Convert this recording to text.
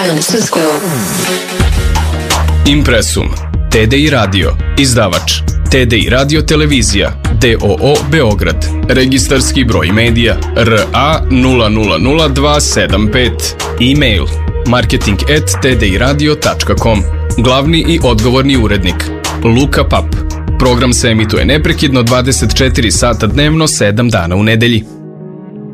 Impresum, TDI Radio, izdavač, TDI Radio Televizija, DOO Beograd, registarski broj medija RA 000275, e-mail marketing@tdiradio.com, glavni i odgovorni urednik Luka Pap. Program se emituje neprekidno 24 sata dnevno, 7 dana u nedelji.